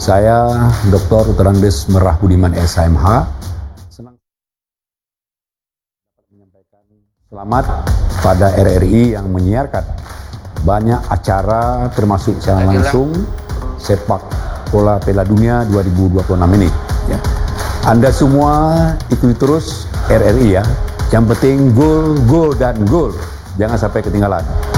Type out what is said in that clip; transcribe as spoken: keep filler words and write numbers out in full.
Saya Doktor Terandes Merah Budiman S H M H. Senang dapat menyampaikan selamat pada R R I yang menyiarkan banyak acara termasuk secara langsung sepak bola Piala Dunia dua ribu dua puluh enam ini. Ya. Anda semua ikuti terus R R I ya. Yang penting gol, gol dan gol. Jangan sampai ketinggalan.